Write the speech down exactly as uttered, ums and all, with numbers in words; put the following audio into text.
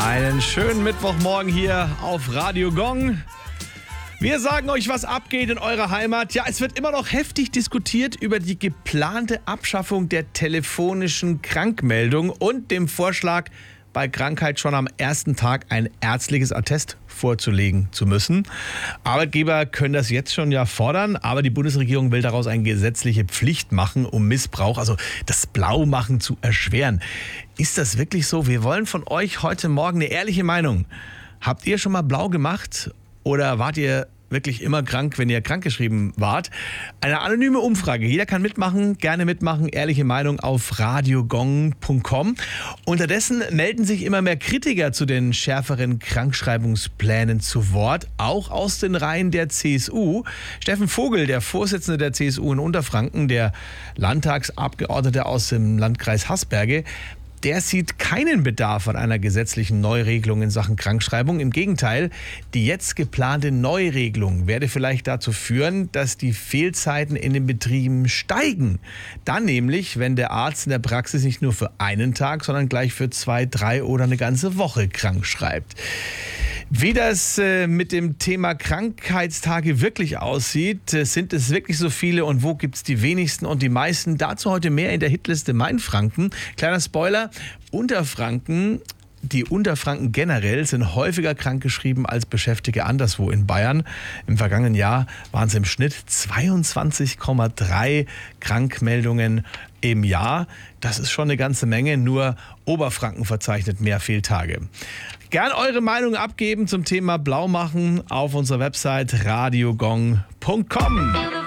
Einen schönen Mittwochmorgen hier auf Radio Gong. Wir sagen euch, was abgeht in eurer Heimat. Ja, es wird immer noch heftig diskutiert über die geplante Abschaffung der telefonischen Krankmeldung und dem Vorschlag, bei Krankheit schon am ersten Tag ein ärztliches Attest vorzulegen zu müssen. Arbeitgeber können das jetzt schon ja fordern, aber die Bundesregierung will daraus eine gesetzliche Pflicht machen, um Missbrauch, also das Blaumachen zu erschweren. Ist das wirklich so? Wir wollen von euch heute Morgen eine ehrliche Meinung. Habt ihr schon mal blau gemacht oder wart ihr wirklich immer krank, wenn ihr krankgeschrieben wart? Eine anonyme Umfrage. Jeder kann mitmachen, gerne mitmachen. Ehrliche Meinung auf radiogong punkt com. Unterdessen melden sich immer mehr Kritiker zu den schärferen Krankschreibungsplänen zu Wort, auch aus den Reihen der C S U. Steffen Vogel, der Vorsitzende der C S U in Unterfranken, der Landtagsabgeordnete aus dem Landkreis Haßberge, der sieht keinen Bedarf an einer gesetzlichen Neuregelung in Sachen Krankschreibung. Im Gegenteil, die jetzt geplante Neuregelung werde vielleicht dazu führen, dass die Fehlzeiten in den Betrieben steigen. Dann nämlich, wenn der Arzt in der Praxis nicht nur für einen Tag, sondern gleich für zwei, drei oder eine ganze Woche krank schreibt. Wie das äh, mit dem Thema Krankheitstage wirklich aussieht, äh, sind es wirklich so viele und wo gibt es die wenigsten und die meisten? Dazu heute mehr in der Hitliste Mainfranken. Kleiner Spoiler, Unterfranken, die Unterfranken generell sind häufiger krankgeschrieben als Beschäftigte anderswo in Bayern. Im vergangenen Jahr waren es im Schnitt zweiundzwanzig Komma drei Krankmeldungen im Jahr. Das ist schon eine ganze Menge, nur Oberfranken verzeichnet mehr Fehltage. Gern eure Meinung abgeben zum Thema Blaumachen auf unserer Website radiogong punkt com.